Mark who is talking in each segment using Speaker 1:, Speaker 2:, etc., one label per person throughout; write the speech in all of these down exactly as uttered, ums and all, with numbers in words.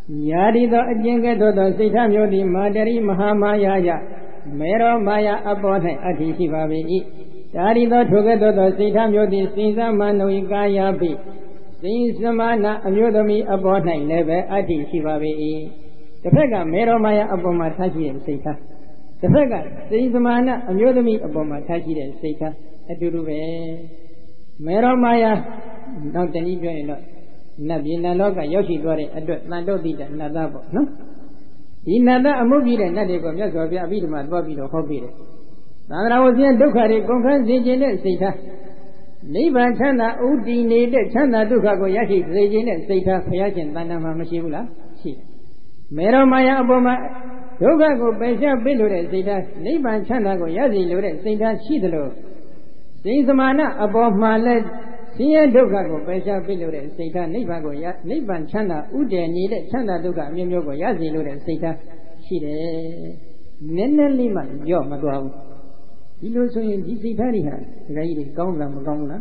Speaker 1: Yadi the Ajinga to the Sita Modi Madari Mahamaya Mero Maya upon Ati Shivavi. Yadi the Together the Sita Modi Sinza Manuikaya Bi. Sinzamana Amudami upon Neve Ati Shivavi. The Pega Mero Maya upon Matashi and Sita. The Pega Sinzamana Amudami upon Matashi and Sita. Aturuve Mero Maya not the Libyan. Nabina Loga Yoshi Dore, Nado Dita, Nadabo, no? In Nada, a movie and Nadego, Yazovia, Vidma, Bobby, or Hobby. Now I was in Dukari, Conference, Zigin, Sita. Neighbor Chana, Udi, Nade, Chana, Dukago, Yashi, Zigin, Sita, Payakin, Banama, Mashula, she. Mero Maya Obama, Dukago, Besha, Bilure, Sita, Neighbor Chana, Yazi, Lure, Sita, Shidalo. Sinzamana, above my leg. Siya Dukago, Besha Bilure, Sita, Nibago, Niban Chanda, Ude, Nide, Chanda Duka, Mimogo, Yazi Lure, Sita, Shide, Nena Lima, Yo, Magao. Illusion, Disi Tariha, Lady Gongla, Gongla.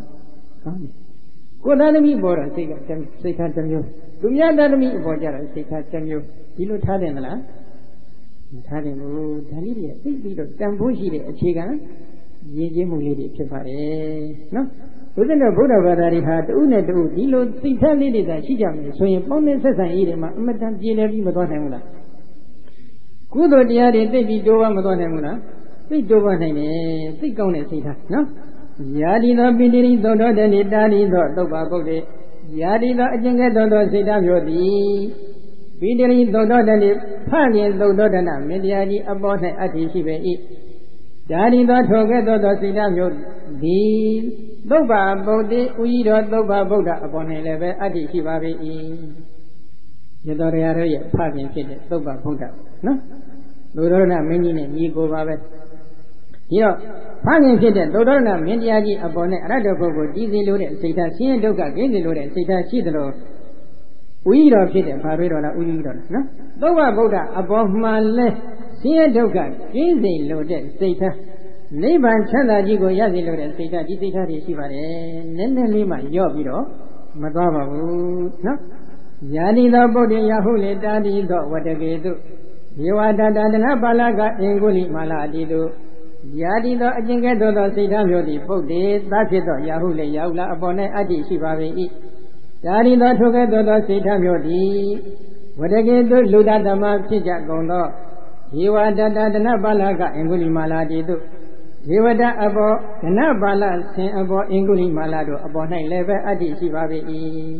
Speaker 1: Kodami Bora, Sita Tamu, Dumyadami Bojara, Sita Tamu, Ilu Tadenla, Tademu, Tanidia, Big Tambushi, a chiga, Yemuli, Chipare, no? Within the Buddha Vadari had Una do, Hilo, Sita Lady that she jammed, so in Ponde says I eat him, Madame Gilevi Madonna. Kudo Diari, Baby Dova Madonna, Big Dova name, Big on a Sita, no? Yadi the Bidiri, Dodo, then it daddy, Doba Bode, Yadi the Ajanga Dodo, Sita Yodi, Bidiri, Dodo, then it, Panian Dodo, and Mediadi about her at Shiva. Daddy the Toga Dodo, Sita Yodi. Doba Bode, we don't Doba Boda upon a level at the Shivavi. Yadore, Pavin Kid, Doba Boda. No? Dodona meaning and Yigo Babe. Here, Pavin Kid, Dodona, Mediagi upon a Radago, Dizzy Lure, Sita, Sian Doga, Gizzy Lure, Sita, Chidro. We don't fit a Pavirona, we don't. No? Doba Boda above my left, Sian Doga, Gizzy Lure, Sita. Neighbor Chanda Jigo Yazi Lore, Sita, Disita, Shivare, Nene Lima, Yobiro, Madama, no? Yadi the body Yahoo, Daddy, what a gay do. You are Dana Balaga, Enguli, Maladido. Yadi the Ajinga do Sita Yodi, Bode, that's it, Yahoo, Yaula, Abone, Adi, Shivare. Yadi the Toga do Sita Yodi. What a gay do, Luda Dama, Chija Gondo. You are Dana Balaga, Enguli, Maladido. Yevada abo, Kanabala, Saint abo, Inguli Malado, about nine level Adi Shivavi.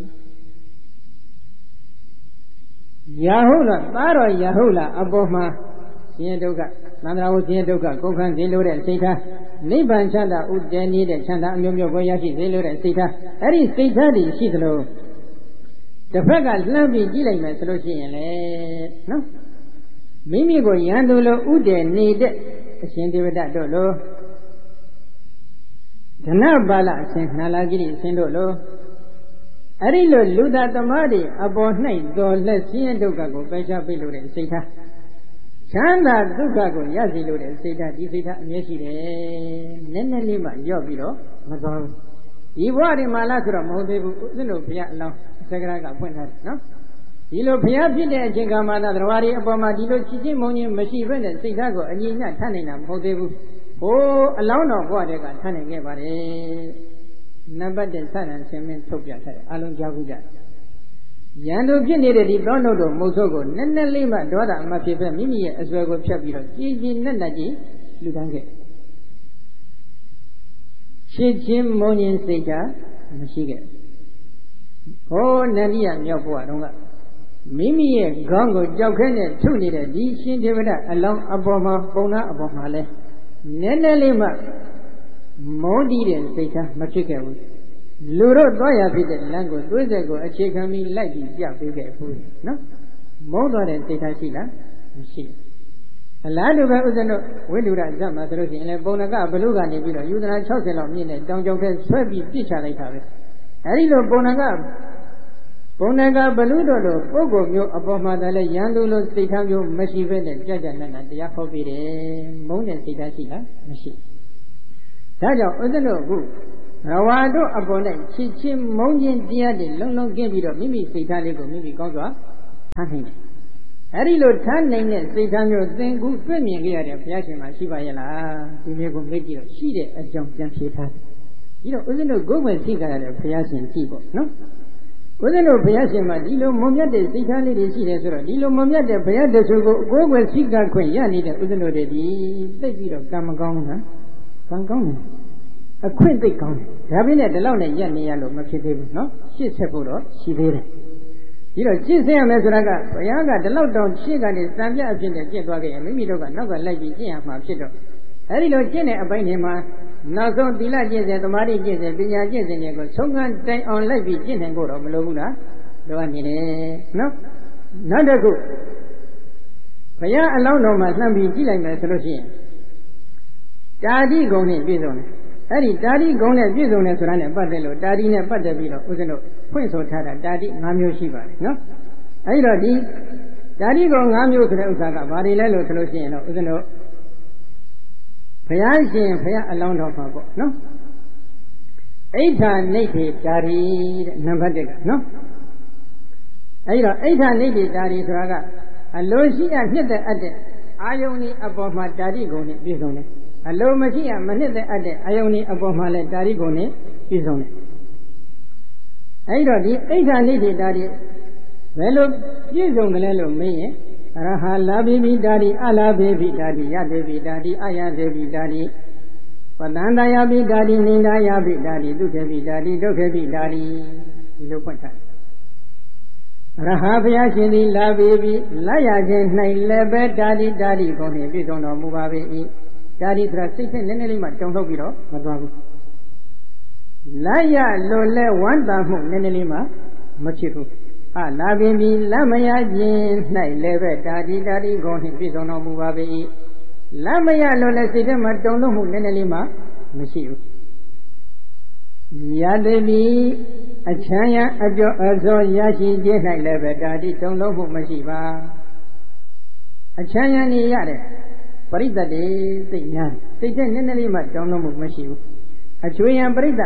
Speaker 1: Yahula, Baro Yahula, Aboma, Siendoga, Nana Siendoga, Kokan, Zilur and Sita, Liban Chanda, Udeni, the Chanda, Mumio Goyashi, Zilur and Sita, that is Sita, Shidlo. The Fragas Lambi Gileman Solution, no? Mimi go Yandulo, Udeni, Sindivida Dolo. Tanabala, Saint Nalagiri, Sindolo. Arilo Luda Tamadi, about night, though less Siendogago, Besha Bilure, Sita. Chanda Dukago, Yazilure, Sita, Disita, Yeshide, Nenelima, Yobiro, Mago. Iwari Malakra, Modebu, Pia, Sagraga, Puenta, no? Ilo Piapi, Jingamana, Rawari, Obama, Dilo, Chimoni, Machi, Renner, Sitago, and Yina, Tanina, Modebu. Oh, alone of water got Tanning Gavare. Number the sun and cement Topia, Alon Jaguja. Yando Pinidi, Donodo, Mosogo, Nena Lima, Dora, Machifa, Mimi, as well as Chabiro, Gigi, Nanaji, Ludange. Chim Monian Sita, Michigan. Oh, Nania, Yabuadonga. Mimi, Gongo, Jokan, two needed, D. Shindivida, along Aboma, Bona, Abomale. Nene Lima, Modi and Sita, Machika. Luro Doya Pita, Lango, Duzago, a chicken like this, yeah, big food. No? Modo and Sita Sila, she. A lad of Uzano, when you are Zama, and a Bonaga, Beluga, Nebula, you and chosen of me, don't you get sweaty teacher like her. Arido Bonaga. Bonaga Baludo, Ogo, you above Madale, Yandulo, Sitamu, Mashiven, and Jajan, and the Yakobi, Mon and Sita Sila, Mashi. Taja, Uzano, good. Rawado abone, Chichim, Monian, Dia, the long, long game, Mimi, Sitalico, Mimi Conga. ထားနိုင်တယ်အဲ့ဒီလိုထားနိုင်တဲ့စိတ်ထားမျိုးသင်ကူတွေ့မြင်ခဲ့ရတဲ့ဘုရားရှင်မှာရှိပါရဲ့လားဒီမျိုးကိုမေးကြည့်တော့ရှိတဲ့အကြောင်းပြန်ဖြေထားပြီးတော့ဦးဇင်းတို့ကိုယ်ပဲသိကြရတဲ့ဘုရားရှင်ကြည့်ပေါ့နော်ဦးဇင်းတို့ဘုရားရှင်မှာဒီလိုမွန်မြတ်တဲ့စိတ်ထားလေးတွေရှိတယ်ဆိုတော့ဒီလိုမွန်မြတ်တဲ့ဘုရားတဆူကိုကိုယ်ပဲသိကြခွင့်ရနေတဲ့ဦးဇင်းတို့တွေဒီသိပြီးတော့ကံမကောင်းဘူးနော်ကံကောင်းတယ်အခွင့်သိကောင်းတယ်ဒါပြင်းနဲ့ဒီလောက်နဲ့ရက်နေရလို့မဖြစ်သေးဘူးနော်ရှစ်ဆက်ဖို့တော့ရှိသေးတယ်ဒီတော့ရှင်းစင်းရမယ်ဆိုတာကဘုရားကဒီလောက်တောင်ရှင်းကနေစံပြအဖြစ်နဲ့ကျင့်သွားခဲ့ရင်မိမိတို့ကနောက်ကလိုက်ပြီးကျင့်ရမှာဖြစ်တော့အဲဒီလိုကျင့်တဲ့အပိုင်းတွေမှာနောက်ဆုံးသီလကျင့်စဉ်သမာဓိကျင့်စဉ်ပညာကျင့်စဉ်တွေကိုဆုံးခန်းတိုင်အောင်လိုက်ပြီးကျင့်နိုင်ဖို့တော့မလိုဘူးလားလိုအပ်နေတယ်နော်နောက်တစ်ခုဘုရားအလောင်းတော်မှာလှမ်းပြီးကြည့်လိုက်မယ်ဆိုလို့ရှိရင်တာတိဂုံနဲ့ပြည့်စုံတယ်အဲ့ဒီတာတိဂုံနဲ့ပြည့်စုံတယ်ဆိုတာနဲ့ပတ်သက်လို့တာတိနဲ့ပတ်သက်ပြီးတော့ဦးဇင်းတို့ဖွင့်ဆိုထားတာတာတိ၅မျိုးရှိပါတယ်နော်အဲ့တော့ဒီတာတိဂုံ၅မျိုးဆိုတဲ့ဥစ္စာကဘာတွေလဲလို့ဆိုလို့ရှိရင်တော့ဦးဇင်းတို့ဘုရားရှင်ဘုရားအလောင်းတော်မှာပေါ့နော်အိဋ္ဌာနိဋ္ဌိတာတိတဲ့နံပါတ်တစ်ကနော်အဲ့တော့အိဋ္ဌာနိဋ္ဌိတာတိဆိုတာကအလိုရှိအနှစ်သက်အပ်တဲ့အာယုန်ဤအပေါ်မှာတာတိဂုံနဲ့ပြည့်စုံတယ်အလိုမရှိရမနှစ်သက်အပ်တဲ့အာယုန်ဤအပေါ်မှာလည်းတာတိဂုံနဲ့ပြည့်စုံတယ်အဲ့တော့ဒီအိဋ္ဌာနိဋ္ဌိတာတိဘယ်လိုပြည့်စုံတယ်လဲလို့မေးရင်အရဟလာဘိပိတာတိအလာဘိပိတာတိယသေပိတာတိအယသေပိတာတိပတန္တယပိတာတိနိန္ဒယပိတာတိဒုက္ခပိတာတိဒုက္ခပိတာတိဒီလိုဖွင့်ထားရဟဘုရားရှင်သည်လာပေပြီလာရခြင်း၌လည်းပဲတာတိတာတိကိုနှင့်ပြည့်စုံတော်မူပါပေ၏တာတိဆိုတာစိတ်နဲ့နည်းနည်းလေးမှတုံထုတ်ပြီးတော့မသွားဘူးလာရလို့လဲဝမ်းသာမှုနည်းနည်းလေးမှမဖြစ်ဘူးအလာပင်ပြီလမရခြင်း၌လည်းပဲတာတိတာတိကိုနှင့်ပြည့်စုံတော်မူပါပေ၏လမရလို့လဲစိတ်ထဲမှာတုံထုတ်မှုနည်းနည်းလေးမှမရှိဘူးယတတိအချမ်းရအကျော်အစောရရှိခြင်း၌လည်းပဲတာတိတုံလုံးမှုမရှိပါအချမ်းရနေရတယ်ပရိသတ်တွေသိညာစိတ်ထဲနည်းနည်းလေးမှတုံလုံးမှုမရှိဘူးအချွေရန်ပရိသတ်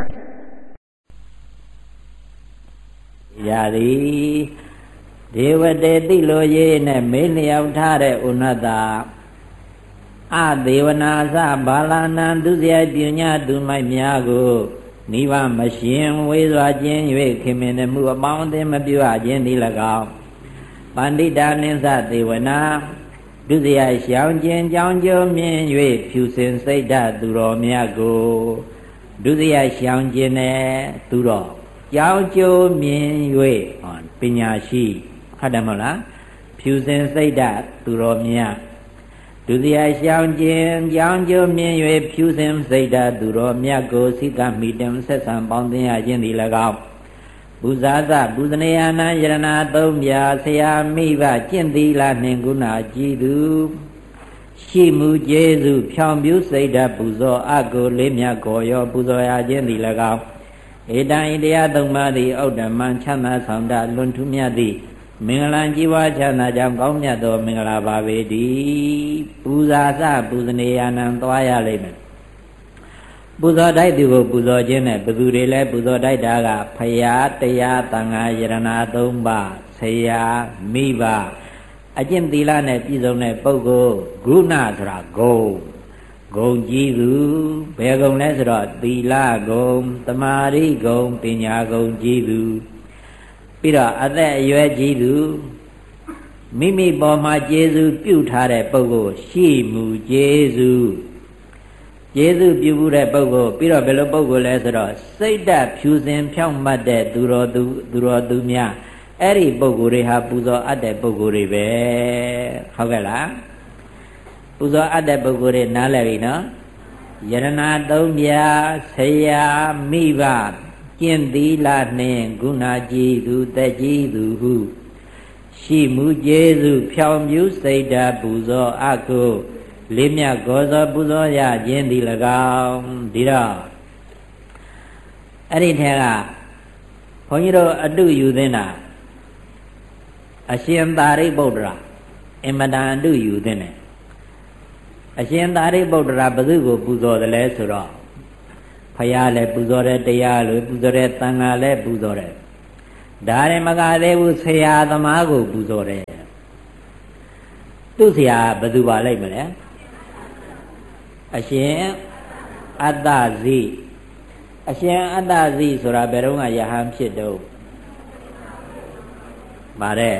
Speaker 2: ရာတိဒေဝတေတိလိုရေးနဲ့မင်းလျောက်ထားတဲ့ဥနတ္တအဒေဝနာသဘာလနာသူစရိုက်ပညာသူမိုက်များကိုနိဗ္ဗာန်မရှင်ဝေစွာခြင်း၍ခင်မင်မှုအပေါင်းအသင်းမပြုအပ်ခြင်းသည်၎င်းပန္တိတာနိသဒေဝနာဒုစရိုက်ရှောင်ခြင်းကြောင်းကျိုးမြင်၍ဖြူစင်စိတ်ဓာတ်သူတော်မြတ်ကိုဒုစရိုက်ရှောင်ခြင်းနဲ့သူတော်ကြောင်းကျိုးမြင်၍ပညာရှိဟုတ်တယ်မဟုတ်လားဖြူစင်စိတ်ဓာတ်သူတော်မြတ်ဒုတိယရှောင်းခြင်းကြောင်းကျိုးမြင်၍ဖြူစင်စိတ်ဓာတ်သူတော်မြတ်ကိုစိကမိတံဆက်ဆံပေါင်းသင်းရခြင်းသည်၎င်းပူဇာသပူဇနေယနာယရဏသုံးပြဆရာမိဘကျင့်သီလနှင့်ကုဏကြည်သူရှိမှုကျေးဇူးဖြောင်ပြူစိတ်ဓာတ်ပူဇော်အကိုလေးမြတ်ကိုရောပူဇော်ရခြင်းသည်၎င်းဧတံဣတရားသုံးပါးသည်ဩတ္တမံချမ်းသာဆောင်တလွန်ထူးမြတ်သည်မင်္ဂလာကြီးပွားချမ်းသာကြောင်းကောင်းမြတ်သောမင်္ဂလာပါပေတည်းပူဇာစပူဇနေယနံသွားရလိမ့်မယ်ပူဇော်တိုက်သူကိုပူဇော်ခြင်းနဲ့ဘယ်သူတွေလဲပူဇော်တိုက်တာကဖရာတရားသံဃာယရဏသုံးပါးဆရာမိဘအကျင့်သီလနဲ့ပြည့်စုံတဲ့ပုဂ္ဂိုလ်ဂုဏဆိုတာဂုံဂုံကြီးသူဘယ်ဂုံလဲဆိုတော့သီလဂုံသမာဓိဂုံပညာဂုံကြီးသူပြီးတော့အသက်အရွယ်ကြီးသူမိမိပေါ်မှာကျေးဇူးပြုထားတဲ့ပုဂ္ဂိုလ်ရှိမှုကျေးဇူးကျေးဇူးပြုမှုတဲ့ပုဂ္ဂိုလ်ပြီးတော့ဘယ်လိုပုဂ္ဂိုလ်လဲဆိုတော့စိတ်ဓာတ်ဖြူစင်ဖြောင့်မတ်တဲ့သူတော်သူသူတော်သူများအဲ့ဒီပုဂ္ဂိုလ်တွေဟာပူဇော်အပ်တဲ့ပုဂ္ဂိုလ်တွေပဲဟုတ်ကဲ့လားပူဇော်အပ်တဲ့ပုဂ္ဂိုလ်တွေနားလည်ပြီနော်ယရဏသုံးပြဆရာမိဘကျင့်သီလနှင့်ဂုဏကြီးသူတက်ကြီးသူဟုရှိမှုကျေးဇူးဖြောင်ပြူစိတ်ဓာတ်ပူဇော်အကုလေးမြတ်ဂောဇောပူဇော်ရခြင်းသည်၎င်းဒီတော့အဲ့ဒီထဲကဘုန်းကြီးတို့အတုယူသင်းတာအရှင်သာရိပုတ္တရာအင်မတန်အတုယူသင်းတယ်အရှင်သာရိပုတ္တရာဘယ်သူကိုပူဇော်တယ်လဲဆိုတော့ဖရာလည်းပူဇော်တယ်တရားလည်းပူဇော်တယ်သံဃာလည်းပူဇော်တယ်ဒါရင်မကသေးဘူးဆရာသမားကိုပူဇော်တယ်သူ့ဆရာဘယ်သူပါလိမ့်မလဲအရှင်အတ္တဇိအရှင်အတ္တဇိဆိုတာဘယ်တော့ကယဟန်ဖြစ်တော့ပါတယ်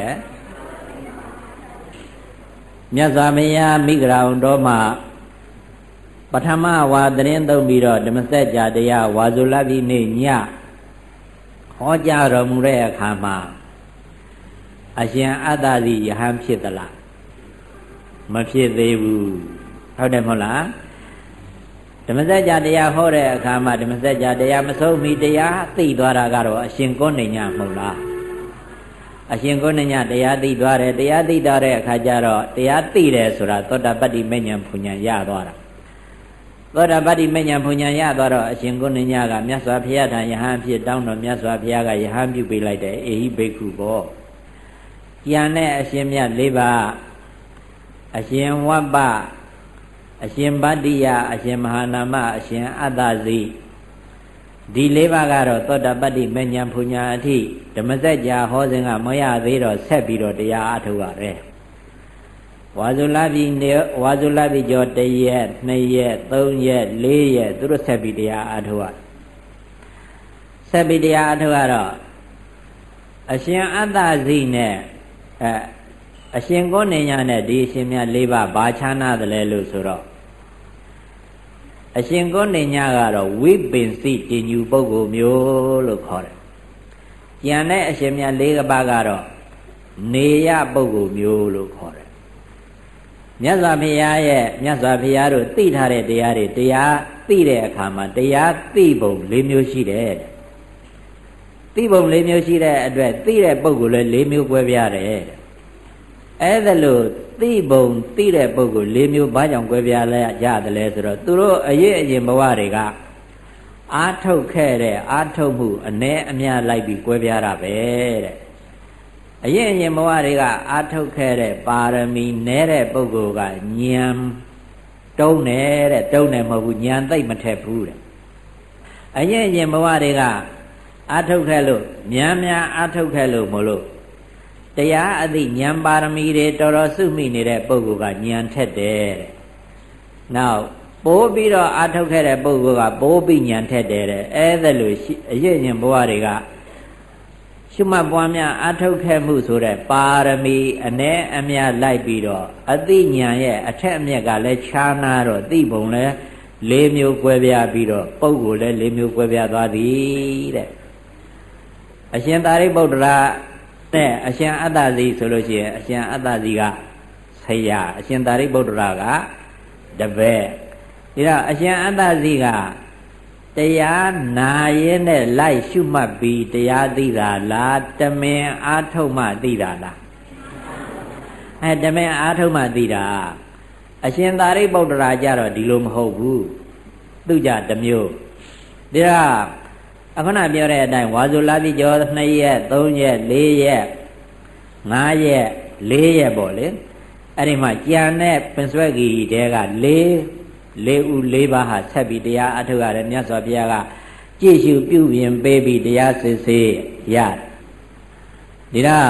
Speaker 2: မြတ်စွာဘုရားမိဂရာဝန်တော်မှာပထမဝါသတင်းသုံးပြီးတော့ဓမ္မစကြာတရားဝါဇုလပိနေ့ညဟောကြားတော်မူတဲ့အခါမှာအရှင်အတ္တဇိယဟန်ဖြစ်သလားမဖြစ်သေးဘူးဟုတ်တယ်မဟုတ်လားဓမ္မစကြာတရားဟောတဲ့အခါမှာဓမ္မစကြာတရားမဆုံးမီတရားသိသွားတာကတော့အရှင်ကောဏညမဟုတ်လားအရှင်ကောဏညတရားသိသွားတယ်တရားသိသွားတဲ့အခါကျတော့တရားသိတယ်ဆိုတာသောတာပတ္တိမဉ္ဇဉ်ဘုံဉဏ်ရသွားတာသောတာပတ္တိမဉ္ဇဉ်ဘုံဉဏ်ရသွားတော့အရှင်ကောဏညကမြတ်စွာဘုရားထံယဟန်ဖြစ်တောင်းတော်မြတ်စွာဘုရားကယဟန်ပြုပေးလိုက်တယ်အေဟိဘိက္ခုဘောကျန်တဲ့အရှင်မြတ်လေးပါးအရှင်ဝပ္ပအရှင်ဗတ္တိယအရှင်မဟာနာမအရှင်အတ္တဇိဒီလေးပါးကတော့သောတာပတ္တိမဉ္ဇဉ်ဘုံဉဏ်အထိဓမ္မစကြာဟောစဉ်ကမရသေးတော့ဆက်ပြီးတော့တရားအားထုတ်ရတယ်ဝါဇုလပိနေဝါဇုလပိကျော်တရက်နှစ်ရက်သုံးရက်လေးရက်သူတို့ဆက်ပြီးတရားအားထုတ်ရဆက်ပြီးတရားအားထုတ်ရတော့အရှင်အတ္တဇိနဲ့အဲအရှင်ကောဏညနဲ့ဒီအရှင်မြတ်လေးပါးဘာခြားနာတယ်လဲလို့ဆိုတော့အရှင်ကောဏညကတော့ဝိပင်စိတည်ညူပုဂ္ဂိုလ်မျိုးလို့ခေါ်တယ်။ကျန်တဲ့အရှင်မြတ်လေးပါးကတော့နေရပုဂ္ဂိုလ်မျိုးလို့ခေါ်တယ်။မြတ်စွာဘုရားရဲ့မြတ်စွာဘုရားတို့သိထားတဲ့တရားတွေတရားသိတဲ့အခါမှာတရားသိပုံ၄မျိုးရှိတယ်တဲ့။သိပုံ၄မျိုးရှိတဲ့အတွက်သိတဲ့ပုဂ္ဂိုလ်လည်း၄မျိုးကွဲပြားတယ်တဲ့။အဲ့ဒါလို့သိပုံသိတဲ့ပုဂ္ဂိုလ်၄မျိုးဘာကြောင့်ကွဲပြားလဲရတယ်လဲဆိုတော့သူတို့အရေးအရင်ဘဝတွေကအာထုတ်ခဲ့တဲ့အာထုတ်မှုအ ਨੇ အများလိုက်ပြီးကွဲပြားတာပဲတဲ့အရေးအရင်ဘဝတွေကအာထုတ်ခဲ့တဲ့ပါရမီနည်းတဲ့ပုဂ္ဂိုလ်ကဉာဏ်တုံးနေတဲ့တုံးနေမဟုတ်ဘူးဉာဏ်သိမ့်မထက်ဘူးတဲ့အရေးအရင်ဘဝတွေကအာထုတ်ခဲ့လို့များများအာထုတ်ခဲ့လို့မလို့တရားအသိဉာဏ်ပါရမီတွေတော်တော်စုမိနေတဲ့ပုဂ္ဂိုလ်ကဉာဏ်ထက်တယ်တဲ့။နောက်ပိုးပြီးတော့အာထုတ်ခဲ့တဲ့ပုဂ္ဂိုလ်ကပိုးပြီးဉာဏ်ထက်တယ်တဲ့။အဲဒါလို့အရေးရင်ဘဝတွေကရှုမှတ်ပွားများအာထုတ်ခဲ့မှုဆိုတဲ့ပါရမီအ ਨੇ အများလိုက်ပြီးတော့အသိဉာဏ်ရဲ့အထက်အမြက်ကလည်းခြားနာတော့သိပုံလည်း၄မျိုးကွဲပြားပြီးတော့ပုဂ္ဂိုလ်လည်း၄မျိုးကွဲပြားသွားသည်တဲ့အရှင်သာရိပုတ္တရာနဲ့အရှင်အတ္တဇိဆိုလို့ရှိရင်အရှင်အတ္တဇိကဆရာအရှင်သာရိပုတ္တရာကတပည့်ဒါတော့အရှင်အတ္တဇိကတရားနာရင်နဲ့လိုက်ရှုမှတ်ပြီးတရားသိတာလားတမင်အားထုတ်မှသိတာလားအဲတမင်အားထုတ်မှသိတာအရှင်သာရိပုတ္တရာကြတော့ဒီလိုမဟုတ်ဘူးသူကြတစ်မျိုးဒါအခုနပြောတဲ့အတိုင်းဝါဇုလပိကျော်နှစ်ရက်သုံးရက်လေးရက်ငါးရက်လေးရက်ပေါ့လေအဲ့ဒီမှာကြံတဲ့ပင်စွဲကြီးတဲကလေးလေးဦးလေးပါးဟာဆက်ပြီးတရားအထုတ်ရတယ်မြတ်စွာဘုရားကကြည့်ရှုပြုပြင်ပေးပြီးတရားစစ်ဆေးရတယ်ဒီတော့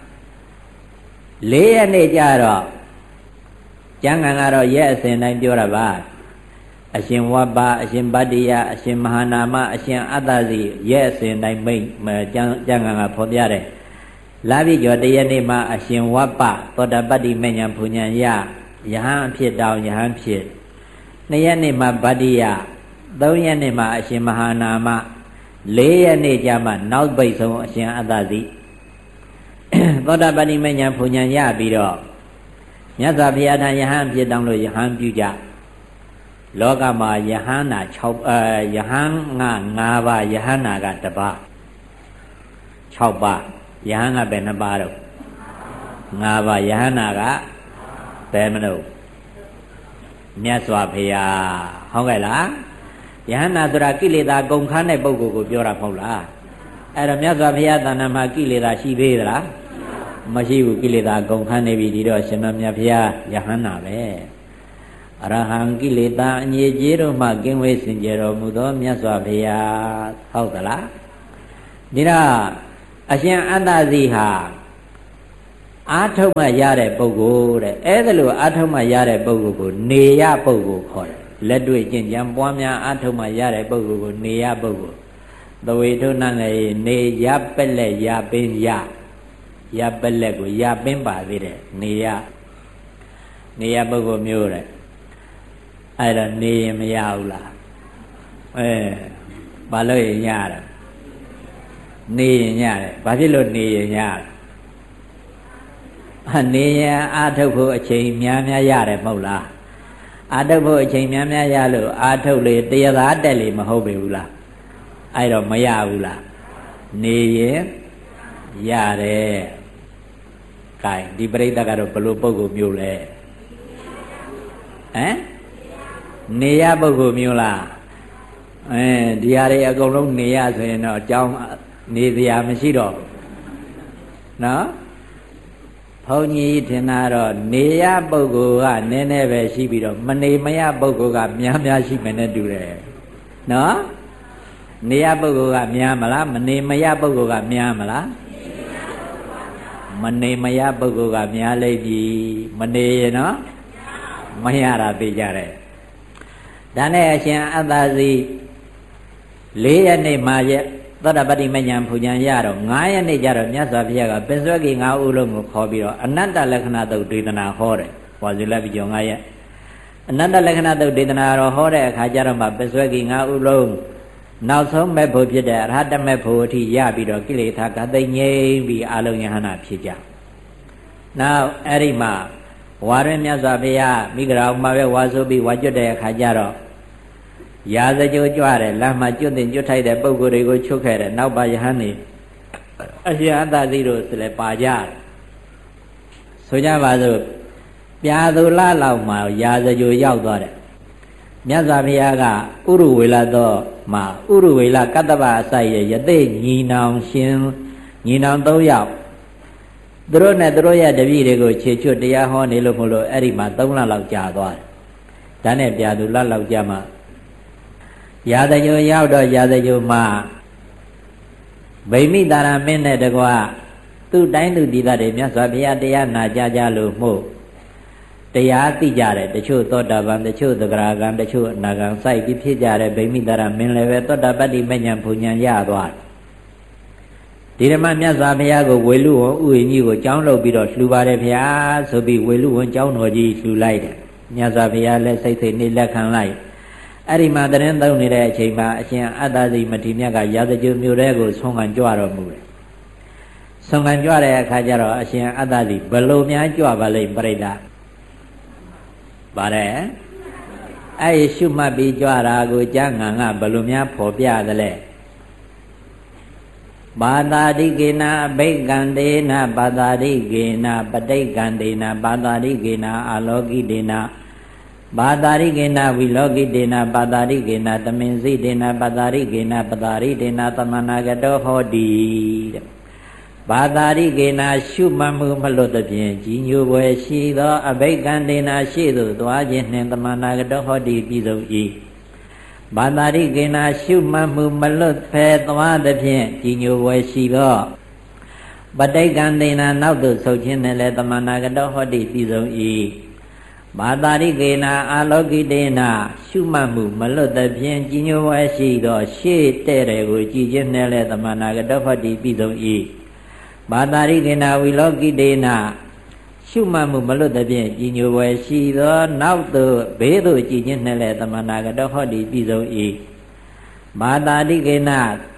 Speaker 2: လေးရက်နေ့ကျတော့ကျမ်းဂန်ကတော့ရက်အစဉ်တိုင်းပြောတာပါအရှင်ဝပ္ပအရှင်ဗတ္တိယအရှင်မဟာနာမအရှင်အတ္တဇိရဲ့အစဉ်တိုင်းမိတ်ကျမ်းကျမ်းဂန်ကဖော်ပြတယ်လာပြီကျော်တရက်နေ့မှာအရှင်ဝပ္ပသောတာပတ္တိမဉ္ဇဉ်ဘုံဉဏ်ရယဟန်အဖြစ်တောင်ယဟန်ဖြစ်နှစ်ရက်နေ့မှာဗတ္တိယသုံးရက်နေ့မှာအရှင်မဟာနာမလေးရက်နေ့ကျမှနောက်ပိတ်ဆုံးအရှင်အတ္တဇိသောတာပတ္တိမဉ္ဇဉ်ဘုံဉဏ်ရပြီးတော့မြတ်စွာဘုရားထံယဟန်အဖြစ်တောင်လို့ယဟန်ပြုကြလောကမှာယဟန္တာ၆အဲယဟန်ငါ၅ပါးယဟန္တာကတစ်ပါး၆ပါးယဟန်ကဘယ်နှပါးတော့၅ပါးယဟန္တာကဘယ်မလို့မြတ်စွာဘုရားဟုတ်ကဲ့လားယဟန္တာဆိုတာကိလေသာကုန်ခန်းတဲ့ပုဂ္ဂိုလ်ကိုပြောတာမဟုတ်လားအဲ့တော့မြတ်စွာဘုရားတဏ္ဍာမှာကိလေသာရှိသေးသလားမရှိဘူးကိလေသာကုန်ခန်းနေပြီဒီတော့ရှင်တော်မြတ်ဘုရားယဟန္တာပဲအရဟံကိလေသာအငြိကျေးတို့မှကင်းဝေးစင်ကြယ်တော်မူသောမြတ်စွာဘုရားဟုတ်သလားဒီတော့အရှင်အတ္တဇိဟာအာထုံမှရတဲ့ပုဂ္ဂိုလ်တဲ့အဲ့ဒါလို့အာထုံမှရတဲ့ပုဂ္ဂိုလ်ကိုနေရပုဂ္ဂိုလ်ခေါ်တယ်လက်တွေ့ကျင့်ကြံပွားများအာထုံမှရတဲ့ပုဂ္ဂိုလ်ကိုနေရပုဂ္ဂိုလ်သဝေထုနလေနေရပက်လက်ရပင်ရရပက်လက်ကိုရပင်ပါသေးတယ်နေရနေရပုဂ္ဂိုလ်မျိုးတဲ့အဲ့တော့နေရင်မရဘူးလားအဲဘာလို့ရင်ရတယ်နေရင်ရတယ်ဘာဖြစ်လို့နေရင်ရတယ်အနေရင်အာထုတ်ဖို့အချိန်များများရတယ်မဟုတ်လားအာထုတ်ဖို့အချိန်များများရလို့အာထုတ်လေတရားသာတက်လေမဟုတ်ပေဘူးလားအဲ့တော့မရဘူးလားနေရင်ရတယ် gain ဒီပရိသတ်ကတော့ဘလို့ပုဂ္ဂိုလ်မျိုးလဲဟမ်နေရပုဂ္ဂိုလ်မျိုးလားအဲဒီဟာတွေအကုန်လုံးနေရဆိုရင်တော့အကြောင်းနေစရာမရှိတော့နော်ဘုန်းကြီးထင်တာတော့နေရပုဂ္ဂိုလ်ကနည်းနည်းပဲရှိပြီးတော့မနေမရပုဂ္ဂိုလ်ကများများရှိမယ်နဲ့တူတယ်နော်နေရပုဂ္ဂိုလ်ကများမလားမနေမရပုဂ္ဂိုလ်ကများမလားမနေမရပုဂ္ဂိုလ်ကများလိမ့်ပြီမနေရနော်မရတာသိကြတယ်ဒါနဲ့အရှင်အတ္တဇိလေးရက်နေ့မှာရဲ့သောတာပတ္တိမဉ္ဇဉ်ဖူဉ္ဇဉ်ရတော့ငါးရက်နေ့ကျတော့မြတ်စွာဘုရားကပင်စွဲကြီးငါးဦးလုံးကိုခေါ်ပြီးတော့အနတ္တလက္ခဏာသုတ်ဒေသနာဟောတယ်ဟောစီလက်ပြီးကြောငါးရက်အနတ္တလက္ခဏာသုတ်ဒေသနာတော့ဟောတဲ့အခါကျတော့မှပင်စွဲကြီးငါးဦးလုံးနောက်ဆုံးမဲ့ဖို့ဖြစ်တဲ့အရဟတမဲ့ဖို့အထိရပြီးတော့ကိလေသာကသိငြိမ်းပြီးအလုံးယဟနာဖြစ်ကြနောက်အဲ့ဒီမှာဝါရမြတ်စွာဘုရားမိဂရာဥမှာပဲဝါဆိုပြီးဝါကျွတ်တဲ့အခါကျတော့ရာဇကြိုးကြွတယ်လမ်းမှာကျွတ်တင်ကျွတ်ထိုက်တဲ့ပုံကိုယ်တွေကိုချုပ်ခဲ့တယ်နောက်ပါယဟန်နေအရှင်အတ္တဇိတို့ဆိုလည်းပါကြတယ်ဆိုကြပါစို့ပြာသူလလောက်မှာရာဇကြိုးရောက်သွားတယ်မြတ်စွာဘုရားကဥရဝေလတော့မှာဥရဝေလကတ္တဗအစိုက်ရဲ့ယသိညီနောင်ရှင်ညီနောင်၃ယောက်သူတို့နဲ့သူတို့ရဲ့တပည့်တွေကိုခြေချွတ်တရားဟောနေလို့မလို့အဲ့ဒီမှာ၃လလောက်ကြာသွားတယ်ဒါနဲ့ပြာသူလလောက်ကြာမှရာဇကြိုရောက်တော့ရာဇကြိုမှာဗိမိတာရမင်းနဲ့တကွာသူ့တိုင်းသူဒီသားတွေမြတ်စွာဘုရားတရားနာကြကြလို့မို့တရားသိကြတယ်တချို့သောတာပန်တချို့သဂရာဂံတချို့အနာဂံစိုက်ပြီးဖြစ်ကြတယ်ဗိမိတာရမင်းလည်းပဲသောတာပတ္တိမဉ္ဇဉ်ဖူဉ္ဇဉ်ရသွားဒီဓမ္မမြတ်စွာဘုရားကိုဝေလူဝံဥယျာဉ်ကြီးကိုကြောင်းလုပ်ပြီးတော့လှူပါတယ်ဗျာဆိုပြီးဝေလူဝံကြောင်းတော်ကြီးလှူလိုက်တယ်မြတ်စွာဘုရားလည်းစိတ်စိတ်နေလက်ခံလိုက်အဲ့ဒီမှာတရင်သုံးနေတဲ့အချိန်မှာအရှင်အတ္တဇိမထေရမြတ်ကရာဇကြိုမြို့တဲကိုဆုံးခံကြွတော်မူတယ်ဆုံးခံကြွတဲ့အခါကျတော့အရှင်အတ္တဇိဘလို့များကြွပါလိမ့်ပြိတ္တာပါတယ်အဲ့ဒီရှုမှတ်ပြီးကြွတာကိုကြားငံကဘလို့များဖော်ပြသလဲဘာသာတိကေနအဘိက္ခံတေနဘာသာတိကေနပဋိက္ခံတေနဘာသာတိကေနအာလောကိတေနဘာသာရိကေနဝိလောကိတေနဘာသာရိကေနတမင်စိတေနဘာသာရိကေနပတာရိတေနသမနာကတောဟောတိတဲ့ဘာသာရိကေနရှုမှတ်မှုမလွတ်သဖြင့်ကြီးညိုပွဲရှိသောအဘိက္ခံတေနရှိသို့သွားခြင်းနှင့်သမနာကတောဟောတိပြည်စုံ၏ဘာသာရိကေနရှုမှတ်မှုမလွတ်ဖဲသွားသဖြင့်ကြီးညိုပွဲရှိသောပဋိက္ခံတေနနောက်သို့ဆုတ်ခြင်းနှင့်လည်းသမနာကတောဟောတိပြည်စုံ၏ဘာသာရိကေနအာလောကိတေနရှုမှတ်မှုမလွတ်သဖြင့်ကြီးညိုဝဲရှိသောရှေ့တဲ့တွေကိုကြည်ခြင်းနဲ့လည်းသမနာကတောဟောတိပြည်စုံ၏ဘာသာရိကေနဝိလောကိတေနရှုမှတ်မှုမလွတ်သဖြင့်ကြီးညိုဝဲရှိသောနောက်သို့ဘေးသို့ကြည်ခြင်းနဲ့လည်းသမနာကတောဟောတိပြည်စုံ၏ဘာသာရိကေန